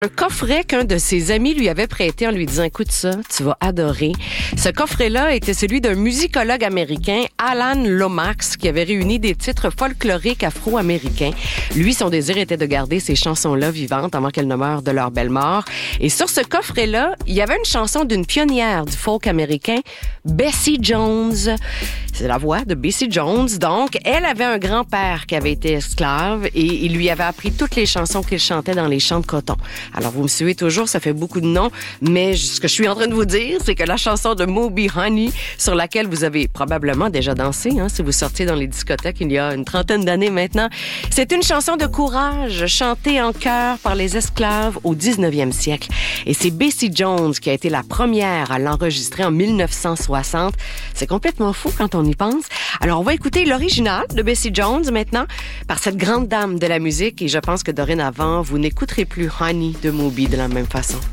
Un coffret qu'un de ses amis lui avait prêté en lui disant « Écoute ça, tu vas adorer ». Ce coffret-là était celui d'un musicologue américain, Alan Lomax, qui avait réuni des titres folkloriques afro-américains. Lui, son désir était de garder ces chansons-là vivantes avant qu'elles ne meurent de leur belle mort. Et sur ce coffret-là, il y avait une chanson d'une pionnière du folk américain, Bessie Jones. C'est la voix de Bessie Jones. Donc, elle avait un grand-père qui avait été esclave et il lui avait appris toutes les chansons qu'il chantait dans les champs de coton. Alors, vous me suivez toujours, ça fait beaucoup de noms, mais ce que je suis en train de vous dire, c'est que la chanson de Moby Honey, sur laquelle vous avez probablement déjà dansé, si vous sortiez dans les discothèques il y a une trentaine d'années maintenant, c'est une chanson de courage chantée en chœur par les esclaves au 19e siècle. Et c'est Bessie Jones qui a été la première à l'enregistrer en 1960. C'est complètement fou quand on y pense. Alors, on va écouter l'original de Bessie Jones maintenant par cette grande dame de la musique et je pense que dorénavant, vous n'écouterez plus Honey de Moby de la même façon.